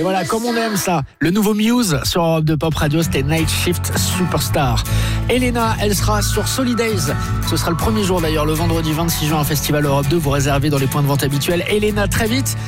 voilà, comme on aime ça. Le nouveau Muse sur Europe 2 Pop Radio, c'était Night Shift Superstar. Elena, elle sera sur Solidays. Ce sera le premier jour d'ailleurs, le vendredi 26 juin, un festival Europe 2. Vous réservez dans les points de vente habituels. Elena, très vite.